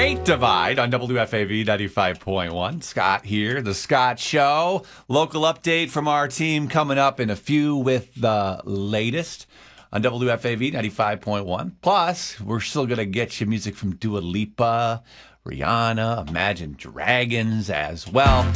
Great Divide on WFAV 95.1. Scott here, The Scott Show. Local update from our team coming up in a few with the latest on WFAV 95.1. Plus, we're still going to get you music from Dua Lipa, Rihanna, Imagine Dragons as well.